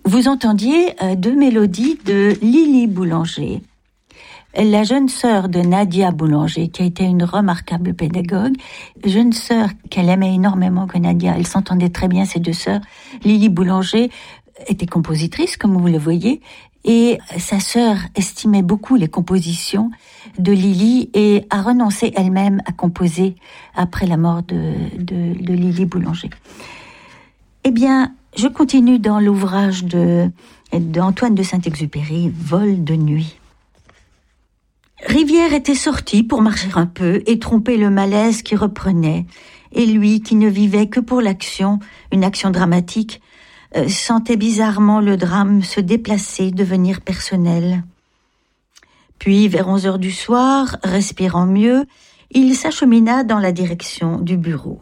vous entendiez deux mélodies de Lily Boulanger, la jeune sœur de Nadia Boulanger, qui a été une remarquable pédagogue, jeune sœur qu'elle aimait énormément que Nadia, elles s'entendaient très bien ces deux sœurs. Lily Boulanger était compositrice, comme vous le voyez, et sa sœur estimait beaucoup les compositions de Lily et a renoncé elle-même à composer après la mort de Lily Boulanger. Eh bien, je continue dans l'ouvrage d'Antoine de Saint-Exupéry, Vol de nuit. Rivière était sorti pour marcher un peu et tromper le malaise qui reprenait, et lui, qui ne vivait que pour l'action, une action dramatique, sentait bizarrement le drame se déplacer, devenir personnel. Puis, vers 11h du soir, respirant mieux, il s'achemina dans la direction du bureau.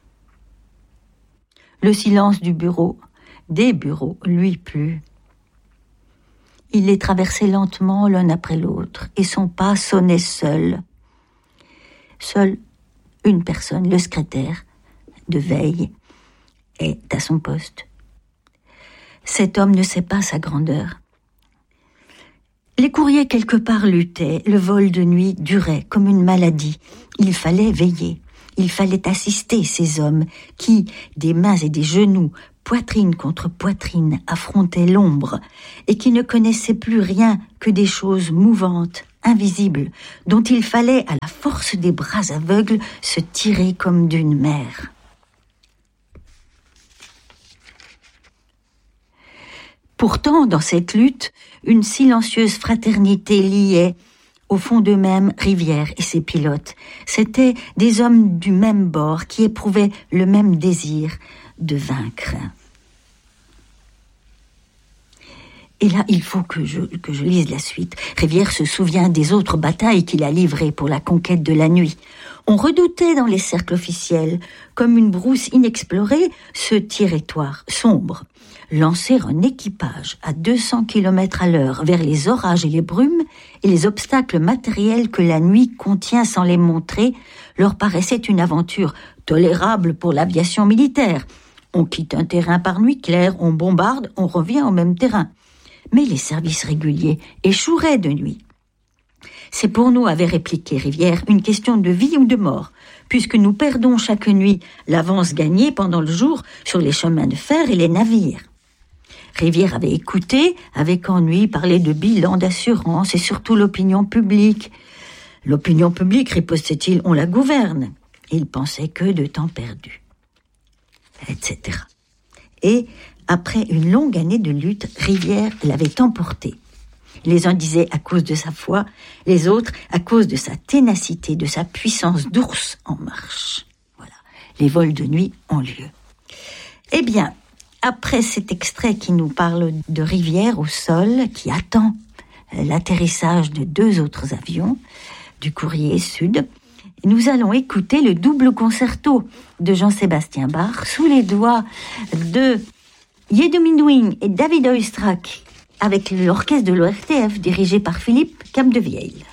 Le silence du bureau, des bureaux, lui plut. Il les traversait lentement l'un après l'autre, et son pas sonnait seul. Seule une personne, le secrétaire de veille, est à son poste. Cet homme ne sait pas sa grandeur. Les courriers quelque part luttaient, le vol de nuit durait comme une maladie. Il fallait veiller, il fallait assister ces hommes qui, des mains et des genoux, poitrine contre poitrine, affrontaient l'ombre et qui ne connaissaient plus rien que des choses mouvantes, invisibles, dont il fallait, à la force des bras aveugles, se tirer comme d'une mer. Pourtant, dans cette lutte, une silencieuse fraternité liait, au fond d'eux-mêmes, Rivière et ses pilotes. C'étaient des hommes du même bord qui éprouvaient le même désir de vaincre. Et là, il faut que je lise la suite. Rivière se souvient des autres batailles qu'il a livrées pour la conquête de la nuit. On redoutait dans les cercles officiels, comme une brousse inexplorée, ce territoire sombre. Lancer un équipage à 200 km à l'heure vers les orages et les brumes et les obstacles matériels que la nuit contient sans les montrer leur paraissait une aventure tolérable pour l'aviation militaire. On quitte un terrain par nuit claire, on bombarde, on revient au même terrain. Mais les services réguliers échoueraient de nuit. C'est pour nous, avait répliqué Rivière, une question de vie ou de mort, puisque nous perdons chaque nuit l'avance gagnée pendant le jour sur les chemins de fer et les navires. Rivière avait écouté, avec ennui, parler de bilan d'assurance et surtout l'opinion publique. L'opinion publique, ripostait-il, on la gouverne. Il pensait que de temps perdu, etc. Et, après une longue année de lutte, Rivière l'avait emporté. Les uns disaient à cause de sa foi, les autres à cause de sa ténacité, de sa puissance d'ours en marche. Voilà, les vols de nuit ont lieu. Eh bien, après cet extrait qui nous parle de Rivière au sol, qui attend l'atterrissage de 2 autres avions du courrier Sud, nous allons écouter le double concerto de Jean-Sébastien Bach sous les doigts de Yedomin Wing et David Oistrakh avec l'orchestre de l'ORTF dirigé par Philippe Capdevielle.